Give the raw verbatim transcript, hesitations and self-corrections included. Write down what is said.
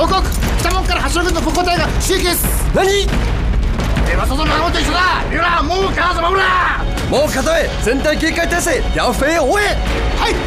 報告、北門から発射軍の歩行隊が襲撃です。 何？ では外の仲間と一緒だ。三浦、もう川守ら。 もう片へ全体警戒態勢，要飞我也。 はい。